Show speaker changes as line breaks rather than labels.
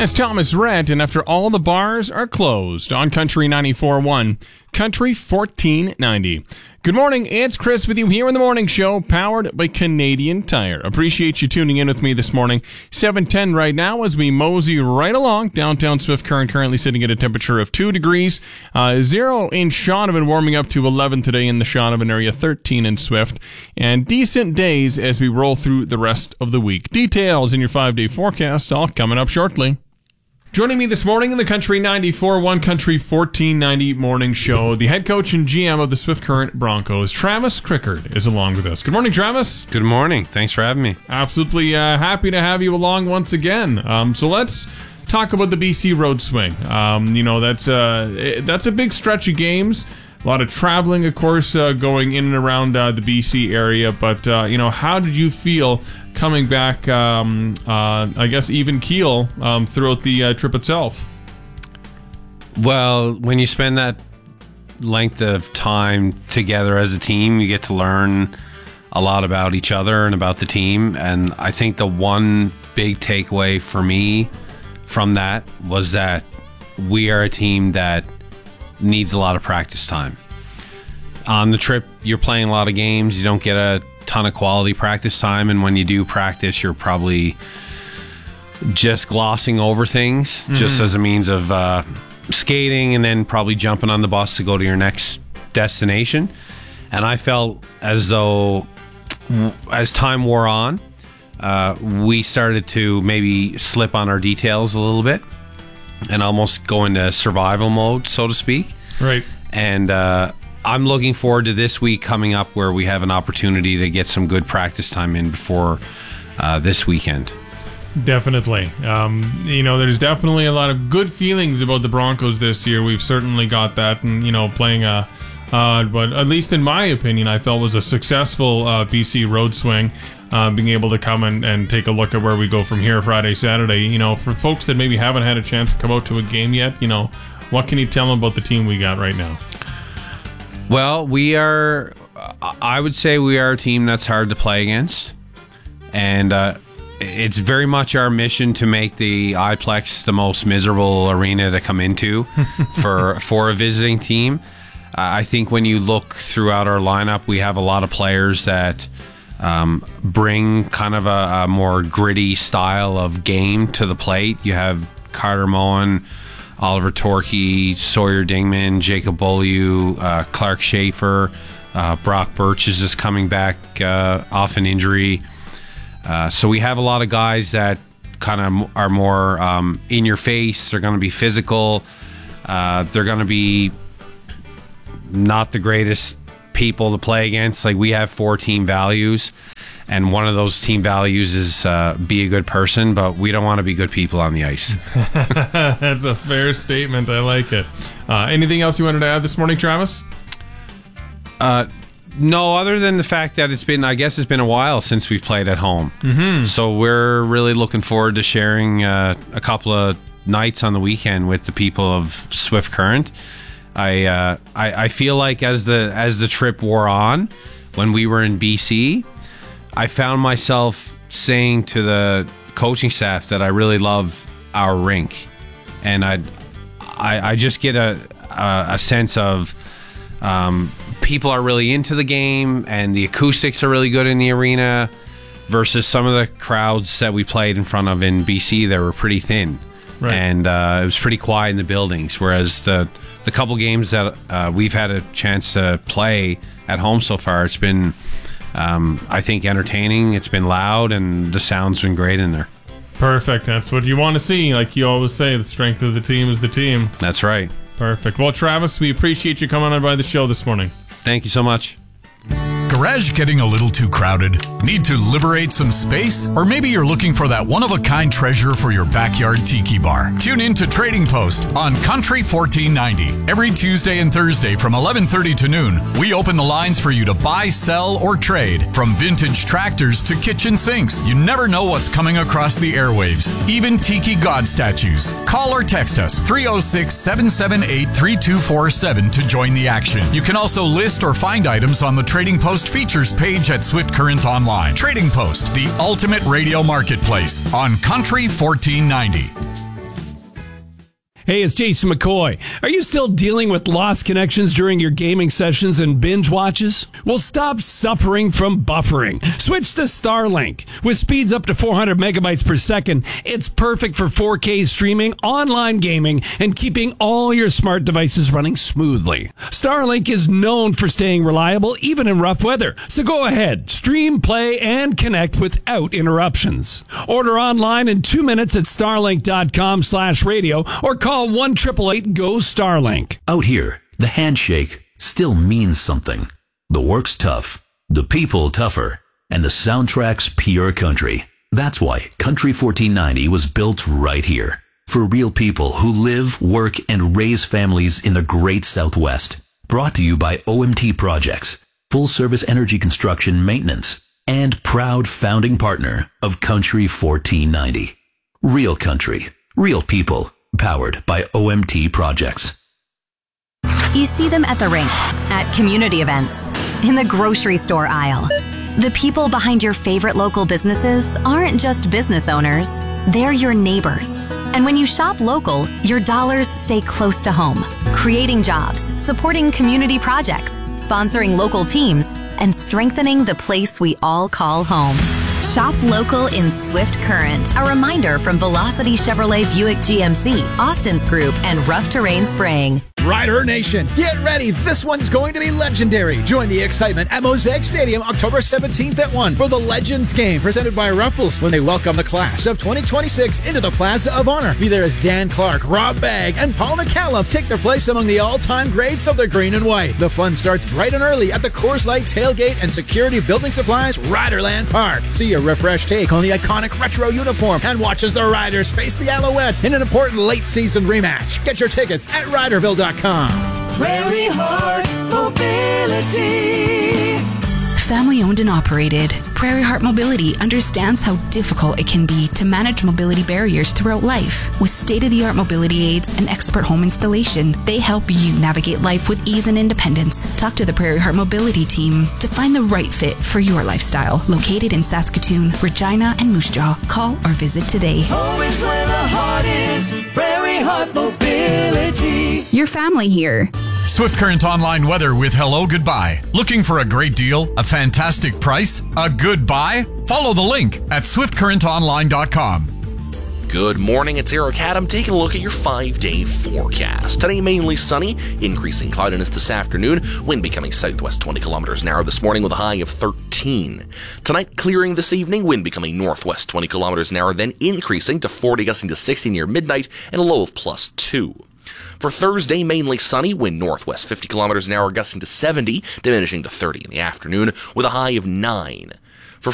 It's Thomas Rhett, and after all the bars are closed on Country 94.1, Country 1490. Good morning, it's Chris with you here in the morning show, powered by Canadian Tire. Appreciate you tuning in with me this morning. 7:10 right now as we mosey right along. Downtown Swift Current currently sitting at a temperature of 2 degrees. 0 in Shaunavon, warming up to 11 today in the Shaunavon area, 13 in Swift. And decent days as we roll through the rest of the week. Details in your 5-day forecast all coming up shortly. Joining me this morning in the Country 94.1 Country 1490 morning show, the head coach and GM of the Swift Current Broncos, Travis Crickard, is along with us. Good morning, Travis.
Good morning. Thanks for having me.
Absolutely happy to have you along once again. So let's talk about the BC Road Swing. That's a big stretch of games. A lot of traveling, of course, going in and around the BC area. But, how did you feel coming back, I guess, even keel throughout the trip itself?
Well, when you spend that length of time together as a team, you get to learn a lot about each other and about the team. And I think the one big takeaway for me from that was that we are a team that needs a lot of practice time. On the trip, you're playing a lot of games. You don't get a ton of quality practice time, and when you do practice, you're probably just glossing over things just as a means of skating and then probably jumping on the bus to go to your next destination. And I felt as though as time wore on, we started to maybe slip on our details a little bit and almost go into survival mode, so to speak.
Right.
And I'm looking forward to this week coming up where we have an opportunity to get some good practice time in before this weekend.
Definitely. There's definitely a lot of good feelings about the Broncos this year. We've certainly got that. And, playing but at least in my opinion, I felt was a successful BC Road Swing. Being able to come and take a look at where we go from here Friday, Saturday. For folks that maybe haven't had a chance to come out to a game yet, what can you tell them about the team we got right now?
Well, I would say we are a team that's hard to play against. And it's very much our mission to make the iPlex the most miserable arena to come into for a visiting team. I think when you look throughout our lineup, we have a lot of players that bring kind of a more gritty style of game to the plate. You have Carter Moen, Oliver Torkey, Sawyer Dingman, Jacob Beaulieu, Clark Schaefer, Brock Birches is coming back off an injury. So we have a lot of guys that kind of are more in your face. They're going to be physical. They're going to be not the greatest people to play against. Like, we have 4 team values, and one of those team values is be a good person, but we don't want to be good people on the ice.
That's a fair statement. I like it. Anything else you wanted to add this morning, Travis?
No, other than the fact that it's been a while since we've played at home.
Mm-hmm.
So we're really looking forward to sharing a couple of nights on the weekend with the people of Swift Current. I feel like as the trip wore on, when we were in BC, I found myself saying to the coaching staff that I really love our rink, and I just get a sense of people are really into the game, and the acoustics are really good in the arena versus some of the crowds that we played in front of in BC that were pretty thin. Right. And it was pretty quiet in the buildings, whereas the couple games that we've had a chance to play at home so far, it's been, I think, entertaining. It's been loud, and the sound's been great in there.
Perfect. That's what you want to see. Like you always say, the strength of the team is the team.
That's right.
Perfect. Well, Travis, we appreciate you coming on by the show this morning.
Thank you so much.
Garage getting a little too crowded? Need to liberate some space? Or maybe you're looking for that one-of-a-kind treasure for your backyard tiki bar. Tune in to Trading Post on Country 1490. Every Tuesday and Thursday from 11:30 to noon, we open the lines for you to buy, sell, or trade. From vintage tractors to kitchen sinks, you never know what's coming across the airwaves. Even tiki god statues. Call or text us 306-778-3247 to join the action. You can also list or find items on the Trading Post features page at Swift Current Online. Trading Post, the ultimate radio marketplace on Country 1490.
Hey, it's Jason McCoy. Are you still dealing with lost connections during your gaming sessions and binge watches? Well, stop suffering from buffering. Switch to Starlink. With speeds up to 400 megabytes per second, it's perfect for 4K streaming, online gaming, and keeping all your smart devices running smoothly. Starlink is known for staying reliable even in rough weather. So go ahead, stream, play, and connect without interruptions. Order online in 2 minutes at starlink.com/radio or call 1-888-GO-STARLINK.
Out here, the handshake still means something. The work's tough, the people tougher, and the soundtrack's pure country. That's why Country 1490 was built right here. For real people who live, work, and raise families in the great Southwest. Brought to you by OMT Projects, full-service energy construction maintenance, and proud founding partner of Country 1490. Real country, real people. Powered by OMT Projects.
You see them at the rink, at community events, in the grocery store aisle. The people behind your favorite local businesses aren't just business owners, they're your neighbors. And when you shop local, your dollars stay close to home, creating jobs, supporting community projects, sponsoring local teams, and strengthening the place we all call home. Shop local in Swift Current. A reminder from Velocity Chevrolet Buick GMC, Austin's Group, and Rough Terrain Spraying.
Rider Nation, get ready. This one's going to be legendary. Join the excitement at Mosaic Stadium October 17th at 1 for the Legends Game presented by Ruffles when they welcome the class of 2026 into the Plaza of Honor. Be there as Dan Clark, Rob Bagg, and Paul McCallum take their place among the all-time greats of the green and white. The fun starts bright and early at the Coors Light Tailgate and Security Building Supplies Riderland Park. See a refreshed take on the iconic retro uniform and watch as the Riders face the Alouettes in an important late-season rematch. Get your tickets at Riderville.com.
Prairie Heart Mobility.
Family owned and operated, Prairie Heart Mobility understands how difficult it can be to manage mobility barriers throughout life. With state-of-the-art mobility aids and expert home installation, they help you navigate life with ease and independence. Talk to the Prairie Heart Mobility team to find the right fit for your lifestyle. Located in Saskatoon, Regina, and Moose Jaw. Call or visit today.
Home is where the heart is. Prairie Heart Mobility.
Your family here.
Swift Current Online weather with Hello Goodbye. Looking for a great deal, a fantastic price, a good buy? Follow the link at swiftcurrentonline.com.
Good morning, it's Eric Adam taking a look at your 5-day forecast. Today, mainly sunny, increasing cloudiness this afternoon, wind becoming southwest 20 kilometers an hour this morning with a high of 13. Tonight, clearing this evening, wind becoming northwest 20 kilometers an hour, then increasing to 40, gusting to 60 near midnight, and a low of +2. For Thursday, mainly sunny, wind northwest 50 kilometers an hour, gusting to 70, diminishing to 30 in the afternoon, with a high of 9.